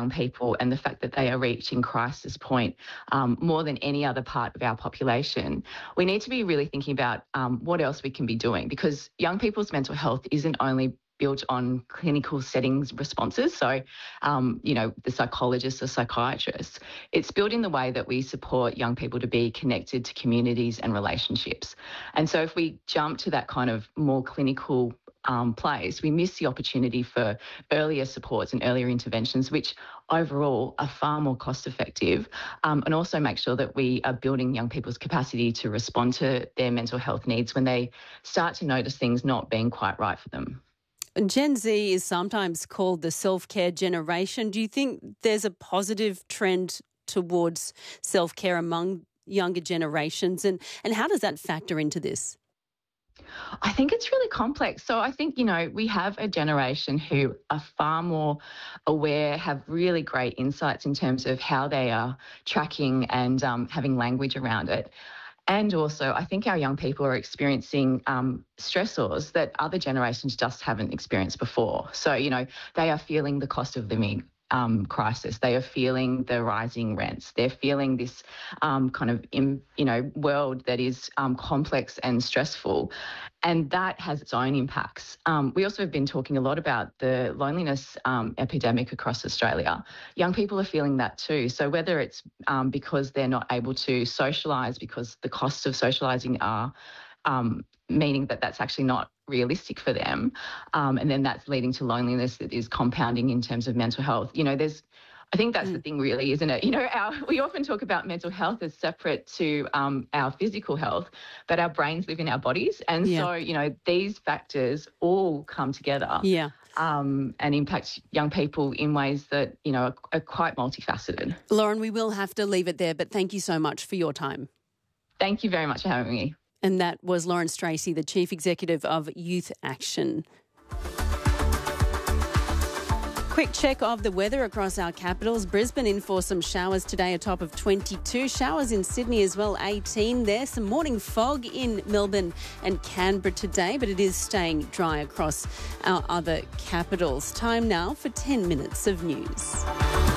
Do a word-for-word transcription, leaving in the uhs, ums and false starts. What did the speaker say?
young people and the fact that they are reaching crisis point um, more than any other part of our population, we need to be really thinking about um, what else we can be doing, because young people's mental health isn't only built on clinical settings responses. So, um, you know, the psychologists, the psychiatrists. It's built in the way that we support young people to be connected to communities and relationships. And so if we jump to that kind of more clinical um, place, we miss the opportunity for earlier supports and earlier interventions, which overall are far more cost effective, um, and also make sure that we are building young people's capacity to respond to their mental health needs when they start to notice things not being quite right for them. Gen Z is sometimes called the self-care generation. Do you think there's a positive trend towards self-care among younger generations? And, and how does that factor into this? I think it's really complex. So I think, you know, we have a generation who are far more aware, have really great insights in terms of how they are tracking and um, having language around it. And also, I think our young people are experiencing um, stressors that other generations just haven't experienced before. So, you know, they are feeling the cost of living um, crisis. They are feeling the rising rents. They're feeling this um, kind of, in, you know, world that is um, complex and stressful. And that has its own impacts. Um, we also have been talking a lot about the loneliness um, epidemic across Australia. Young people are feeling that too. So whether it's um, because they're not able to socialise because the costs of socialising are um, meaning that that's actually not realistic for them, um, and then that's leading to loneliness that is compounding in terms of mental health. You know, there's I think that's mm. the thing really, isn't it? You know, our, we often talk about mental health as separate to um, our physical health, but our brains live in our bodies. And yeah. so, you know, these factors all come together yeah. um, and impact young people in ways that, you know, are, are quite multifaceted. Lauren, we will have to leave it there, but thank you so much for your time. Thank you very much for having me. And that was Lauren Stracey, the Chief Executive of Youth Action. Quick check of the weather across our capitals. Brisbane in for some showers today, a top of twenty-two. Showers in Sydney as well, eighteen there. Some morning fog in Melbourne and Canberra today, but it is staying dry across our other capitals. Time now for ten minutes of news.